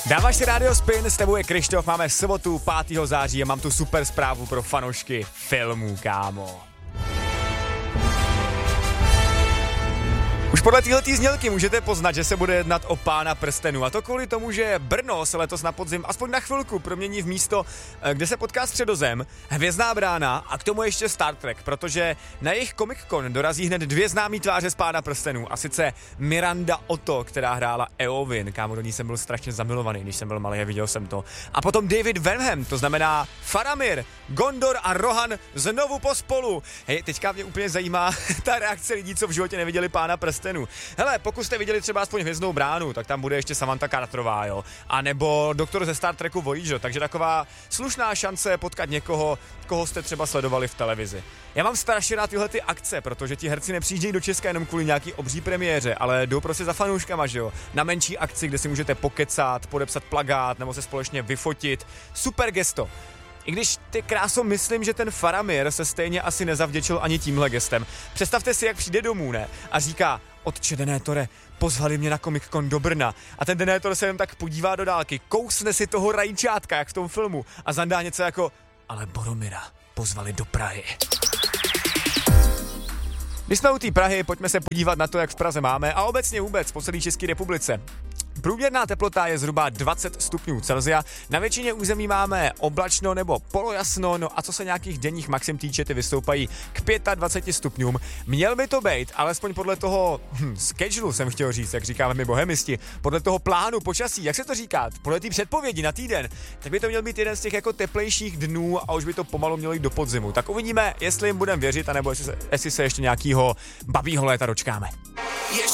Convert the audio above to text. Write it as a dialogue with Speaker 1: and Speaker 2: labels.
Speaker 1: Dáváš si Radio Spin, s tebou je Krištof, máme sobotu 5. září a mám tu super zprávu pro fanoušky filmů, kámo. Už podle téhletý znělky můžete poznat, že se bude jednat o Pána prstenů. A to kvůli tomu, že Brno se letos na podzim aspoň na chvilku promění v místo, kde se potká Středozem, Hvězdná brána a k tomu ještě Star Trek, protože na jejich Comic Con dorazí hned dvě známý tváře z Pána prstenů. A sice Miranda Otto, která hrála Eowyn, kámo, do ní jsem byl strašně zamilovaný, když jsem byl malý a viděl jsem to. A potom David Wenham, to znamená Faramir, Gondor a Rohan znovu pospolu. Hej, teďka mě úplně zajímá ta reakce lidí, co v životě neviděli Pána prstenů. Hele, pokud jste viděli třeba aspoň Hvězdnou bránu, tak tam bude ještě Samantha Carterová, jo. A nebo doktor ze Star Treku Voyager, takže taková slušná šance potkat někoho, koho jste třeba sledovali v televizi. Já mám strašně rád tyhle ty akce, protože ti herci nepřijíždějí do Česka jenom kvůli nějaký obří premiéře, ale jdou prostě za fanouškama, že jo. Na menší akci, kde si můžete pokecat, podepsat plakát nebo se společně vyfotit. Super gesto. I když ty kráso, myslím, že ten Faramir se stejně asi nezavděčil ani tímhle gestem. Představte si, jak přijde domů, ne? A říká: Otče Denétore, pozvali mě na Comic Con do Brna. A ten Denétor se jen tak podívá do dálky, kousne si toho rajčátka, jak v tom filmu, a zandá něco jako: ale Boromira pozvali do Prahy. Když jsme u té Prahy, pojďme se podívat na to, jak v Praze máme a obecně vůbec po celé České republice. Průměrná teplota je zhruba 20 stupňů Celsia, na většině území máme oblačno nebo polojasno, no a co se nějakých denních maxim týče, ty vystoupají k 25 stupňům. Měl by to být, alespoň podle toho schedulu jsem chtěl říct, jak říkáme my bohemisti, podle toho plánu počasí, jak se to říká, podle té předpovědi na týden, tak by to měl být jeden z těch jako teplejších dnů a už by to pomalu mělo jít do podzimu. Tak uvidíme, jestli jim budeme věřit, anebo jestli se ještě nějakýho babího léta dočkáme.